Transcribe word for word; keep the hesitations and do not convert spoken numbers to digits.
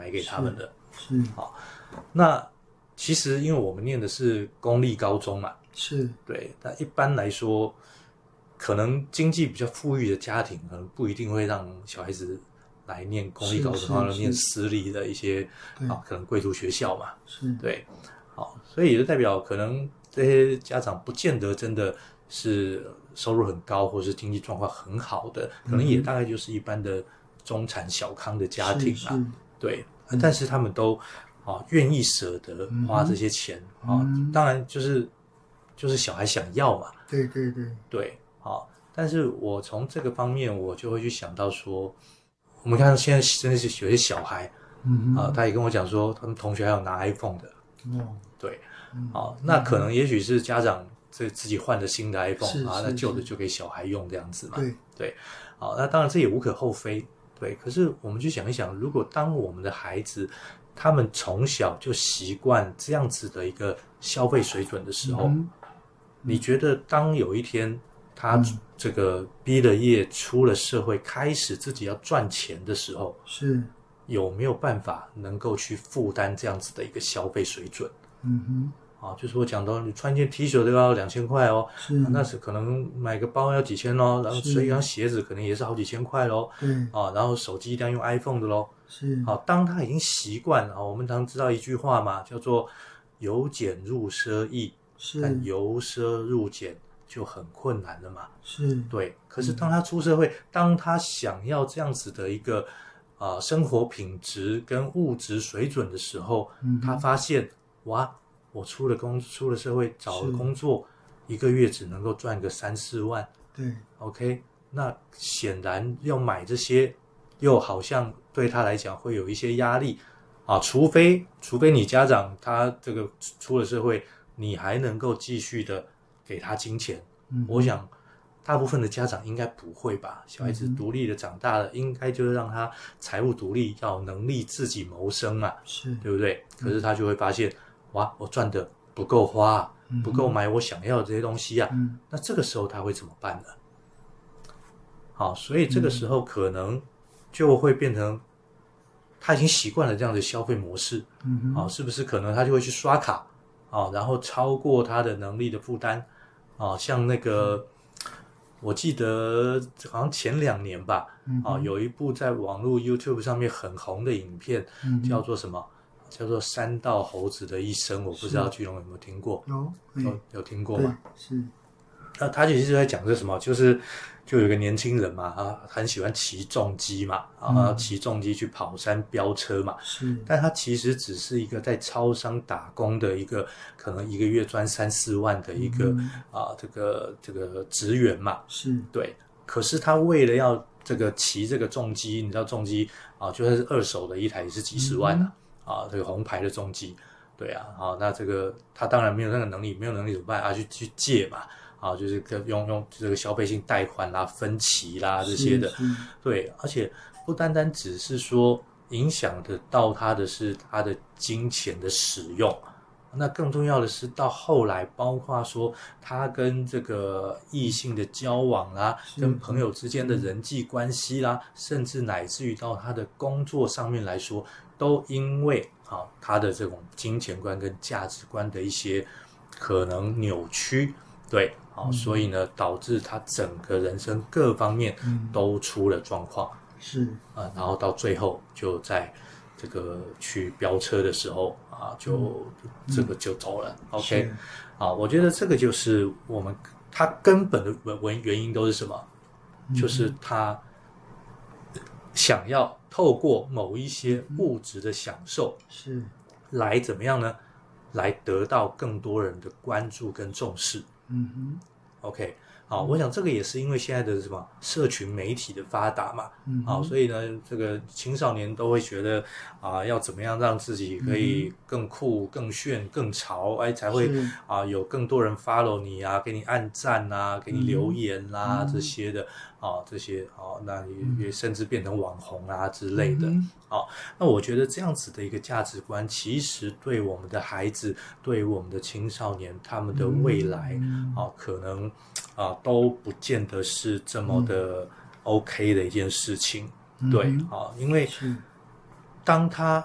买给他们的。 是，是好，那其实因为我们念的是公立高中嘛， 是， 对，那一般来说，可能经济比较富裕的家庭，可能不一定会让小孩子来念公立高中，或者念私立的一些啊，可能贵族学校嘛， 是， 对，好，所以也就代表可能这些家长不见得真的是收入很高，或是经济状况很好的，可能也大概就是一般的中产小康的家庭啊， 是是对，嗯、但是他们都啊愿意舍得花这些钱、嗯、啊，当然就是就是小孩想要嘛， 对对对对，好，但是我从这个方面我就会去想到说，我们看现在真的是有些小孩，嗯啊，他也跟我讲说，他们同学还有拿 iPhone 的，哦，对，好，那可能也许是家长这自己换的新的 iPhone 啊，那旧的就给小孩用这样子嘛， 对对，好，那当然这也无可厚非，对，可是我们去想一想，如果当我们的孩子他们从小就习惯这样子的一个消费水准的时候，嗯、你觉得当有一天他这个毕了业出了社会，开始自己要赚钱的时候， 是有没有办法能够去负担这样子的一个消费水准？ 嗯哼，啊，就是我讲到你穿一件 T 恤都要两千块哦，是、啊，那是可能买个包要几千哦，然后所以一双鞋子可能也是好几千块咯，对，啊，然后手机一定要用 iPhone 的咯，是，好、啊，当他已经习惯了，啊，我们常知道一句话嘛，叫做由俭入奢易，是，但由奢入俭就很困难了嘛，是，对。可是当他出社会，嗯、当他想要这样子的一个啊、呃、生活品质跟物质水准的时候，嗯、他发现哇，我出了工出了社会找了工作，一个月只能够赚个三四万，对 ，OK， 那显然要买这些，又好像对他来讲会有一些压力啊，除非除非你家长他这个出了社会，你还能够继续的给他金钱，嗯、我想大部分的家长应该不会吧，小孩子独立的长大了，嗯、应该就是让他财务独立，要有能力自己谋生嘛，是对不对？可是他就会发现，哇，我赚的不够花啊，嗯、不够买我想要的这些东西啊，嗯、那这个时候他会怎么办呢？好，所以这个时候可能就会变成他已经习惯了这样的消费模式，嗯、啊，是不是可能他就会去刷卡啊，然后超过他的能力的负担啊，像那个。我记得好像前两年吧，嗯、啊，有一部在网络 YouTube 上面很红的影片，嗯、叫做什么？叫做《山道猴子的一生》，我不知道巨龙有没有听过？有，有有听过吗？是。那他其实就在讲这什么？就是就有一个年轻人嘛，啊，很喜欢骑重机嘛，啊，骑重机去跑山飙车嘛。是。但他其实只是一个在超商打工的一个，可能一个月赚三四万的一个、嗯、啊，这个这个职员嘛。是。对。可是他为了要这个骑这个重机，你知道重机啊，就算是二手的一台也是几十万啊，嗯、啊，这个红牌的重机。对啊，好，那这个他当然没有那个能力，没有能力怎么办啊？去去借嘛。啊，就是用用这个消费性贷款啦、分期啦这些的，对，而且不单单只是说影响得到他的是他的金钱的使用，那更重要的是到后来，包括说他跟这个异性的交往啦，跟朋友之间的人际关系啦，甚至乃至于到他的工作上面来说，都因为啊他的这种金钱观跟价值观的一些可能扭曲。对，好、嗯，所以呢，导致他整个人生各方面都出了状况，是啊、呃，然后到最后就在这个去飙车的时候啊，就、嗯、这个就走了。嗯、OK， 啊，我觉得这个就是我们他根本的原原因都是什么？嗯、就是他想要透过某一些物质的享受，是来怎么样呢？来得到更多人的关注跟重视。嗯哼 ，OK， 好，我想这个也是因为现在的什么社群媒体的发达嘛，嗯，好，所以呢，这个青少年都会觉得啊、呃，要怎么样让自己可以更酷、更炫、更潮，哎，才会啊、呃、有更多人 follow 你啊，给你按赞啊，给你留言啦、嗯、这些的啊，这些啊，那也甚至变成网红啊之类的。嗯啊，那我觉得这样子的一个价值观，其实对我们的孩子，对我们的青少年，他们的未来、嗯、啊，可能啊都不见得是这么的 OK 的一件事情。嗯、对啊，因为当他